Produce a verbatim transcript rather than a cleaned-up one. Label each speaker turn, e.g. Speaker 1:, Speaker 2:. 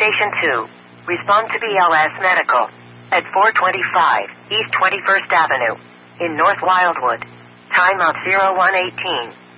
Speaker 1: Station two. Respond to B L S Medical. At four twenty-five East twenty-first Avenue. In North Wildwood. Time of zero one eighteen.